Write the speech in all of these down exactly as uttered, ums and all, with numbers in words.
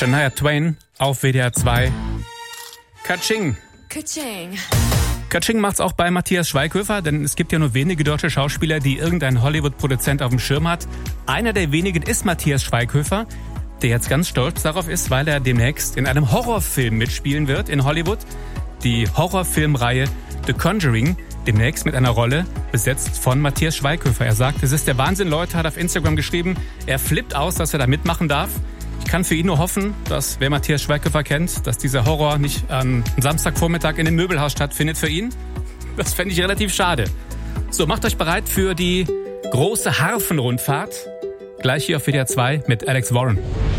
Shania Twain auf W D R zwei. Katsching. Katsching. Katsching macht's auch bei Matthias Schweighöfer, denn es gibt ja nur wenige deutsche Schauspieler, die irgendein Hollywood-Produzent auf dem Schirm hat. Einer der wenigen ist Matthias Schweighöfer, der jetzt ganz stolz darauf ist, weil er demnächst in einem Horrorfilm mitspielen wird in Hollywood. Die Horrorfilmreihe The Conjuring, demnächst mit einer Rolle besetzt von Matthias Schweighöfer. Er sagt, es ist der Wahnsinn, Leute, hat auf Instagram geschrieben, er flippt aus, dass er da mitmachen darf. Ich kann für ihn nur hoffen, dass, wer Matthias Schweighöfer kennt, dass dieser Horror nicht am Samstagvormittag in dem Möbelhaus stattfindet für ihn. Das fände ich relativ schade. So, macht euch bereit für die große Harfenrundfahrt. Gleich hier auf W D R zwei mit Alex Warren.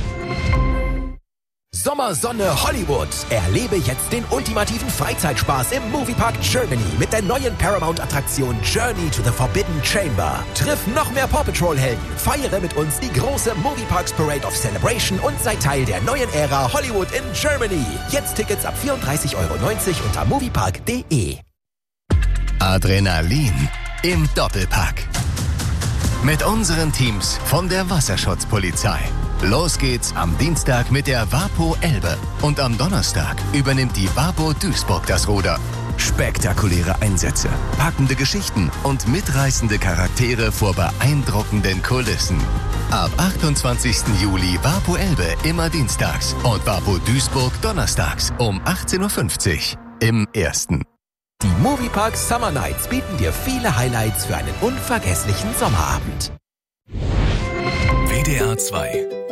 Sommersonne Hollywood. Erlebe jetzt den ultimativen Freizeitspaß im Moviepark Germany mit der neuen Paramount-Attraktion Journey to the Forbidden Chamber. Triff noch mehr Paw Patrol-Helden, feiere mit uns die große Movieparks Parade of Celebration und sei Teil der neuen Ära Hollywood in Germany. Jetzt Tickets ab vierunddreißig Euro neunzig unter moviepark punkt de. Adrenalin im Doppelpack. Mit unseren Teams von der Wasserschutzpolizei. Los geht's am Dienstag mit der WaPo Elbe und am Donnerstag übernimmt die WaPo Duisburg das Ruder. Spektakuläre Einsätze, packende Geschichten und mitreißende Charaktere vor beeindruckenden Kulissen. Ab achtundzwanzigsten Juli WaPo Elbe immer dienstags und WaPo Duisburg donnerstags um achtzehn Uhr fünfzig im Ersten. Die Moviepark Summer Nights bieten dir viele Highlights für einen unvergesslichen Sommerabend. W D R zwei